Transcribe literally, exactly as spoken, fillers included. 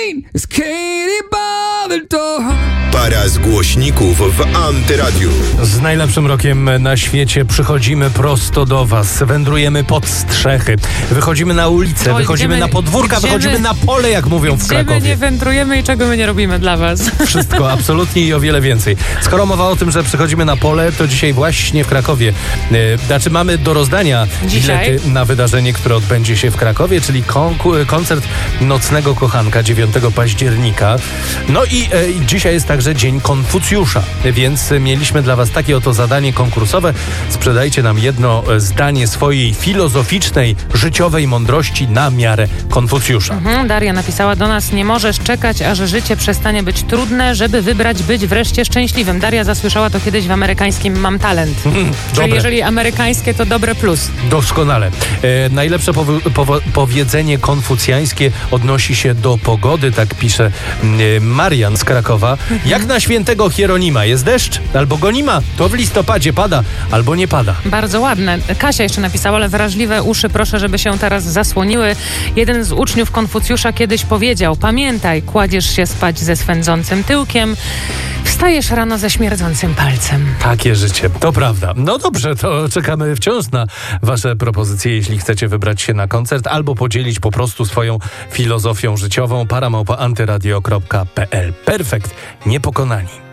rain as Katie bothered door. Para z głośników w Antyradiu. Z najlepszym rokiem na świecie przychodzimy prosto do was. Wędrujemy pod strzechy. Wychodzimy na ulicę, Oj, wychodzimy gdzie my- na podwórka, gdzie wychodzimy my- na pole, jak mówią w Gdzie my nie Krakowie. wędrujemy i czego my nie robimy dla was? Wszystko, absolutnie i o wiele więcej. Skoro mowa o tym, że przychodzimy na pole, to dzisiaj właśnie w Krakowie. E, znaczy mamy do rozdania Dzisiaj? bilety na wydarzenie, które odbędzie się w Krakowie, czyli konku- koncert Nocnego Kochanka dziewiątego października. No i e, dzisiaj jest także Dzień Konfucjusza, więc mieliśmy dla was takie oto zadanie konkursowe. Sprzedajcie nam jedno zdanie swojej filozoficznej, życiowej mądrości na miarę Konfucjusza. Mhm, Daria napisała do nas: nie możesz czekać, aż życie przestanie być trudne, żeby wybrać być wreszcie szczęśliwym. Daria zasłyszała to kiedyś w amerykańskim Mam Talent. Czyli dobre. jeżeli amerykańskie, to dobre plus. Doskonale. E, najlepsze powo- powo- powiedzenie konfucjańskie odnosi się do pogody, tak pisze e, Marian z Krakowa. Jak na świętego Hieronima jest deszcz, albo go nie ma, to w listopadzie pada, albo nie pada. Bardzo ładne. Kasia jeszcze napisała, ale wrażliwe uszy proszę, żeby się teraz zasłoniły. Jeden z uczniów Konfucjusza kiedyś powiedział: pamiętaj, kładziesz się spać ze swędzącym tyłkiem, wstajesz rano ze śmierdzącym palcem. Takie życie, to prawda. No dobrze, to czekamy wciąż na wasze propozycje, jeśli chcecie wybrać się na koncert albo podzielić po prostu swoją filozofią życiową. para małpa antyradio kropka p l. Perfekt, niepokonani.